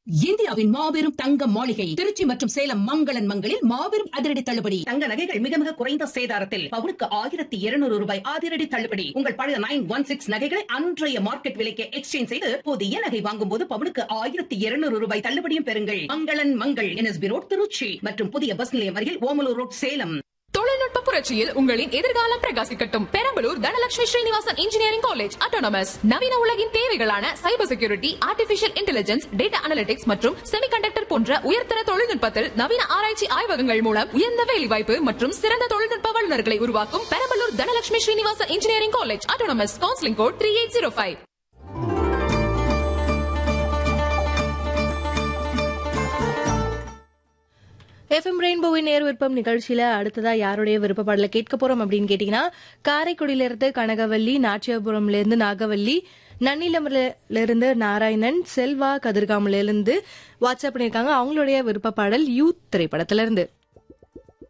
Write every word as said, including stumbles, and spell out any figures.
இந்தியாவின் மாபெரும் தங்க மாளிகை திருச்சி மற்றும் சேலம் மங்களன் மங்களில் மாபெரும் அதிரடி தள்ளுபடி. தங்க நகைகள் மிக மிக குறைந்த சேதாரத்தில் பவுனுக்கு ஆயிரத்தி இருநூறு ரூபாய் அதிரடி தள்ளுபடி. உங்கள் பழைய நைன் ஒன் சிக்ஸ் நகைகளை அன்றைய மார்க்கெட் விலைக்கு எக்ஸ்சேஞ்ச் செய்து புதிய நகை வாங்கும் போது பவுனுக்கு ஆயிரத்தி இருநூறு ரூபாய் தள்ளுபடியும் பெறுங்கள். மங்களன் மங்கள் என்எஸ்பி ரோட் திருச்சி மற்றும் புதிய பஸ் நிலையம் அருகில் ஓமலூர் ரோட் சேலம். தொழில்நுட்ப புரட்சியில் உங்களின் எதிர்காலம் பிரகாசிக்கட்டும். Perambalur Dhanalakshmi Srinivasan engineering college autonomous நவீன உலகின் தேவைகளான cyber security, artificial intelligence, data analytics மற்றும் செமிகண்டக்டர் போன்ற உயர்தர தொழில்நுட்பத்தில் நவீன ஆராய்ச்சி ஆய்வகங்கள் மூலம் உயர்ந்த வேலைவாய்ப்பு மற்றும் சிறந்த தொழில்நுட்ப வல்லுநர்களை உருவாக்கும் Perambalur Dhanalakshmi Srinivasan engineering college autonomous. Counselling code three eight zero five. FM ரெயின்போவின் நேர் விருப்பம் நிகழ்ச்சியில அடுத்ததா யாருடைய விருப்ப பாடல கேட்க போறோம் அப்படின்னு கேட்டீங்கன்னா, காரைக்குடியிலிருந்து கனகவல்லி, நாச்சியாபுரம்ல இருந்து நாகவல்லி, நன்னிலம்ல இருந்து நாராயணன், செல்வா கதிர்காமல இருந்து வாட்ஸ்அப் பண்ணிருக்காங்க. அவங்களுடைய விருப்ப பாடல் யூத் திரைப்படத்திலிருந்து.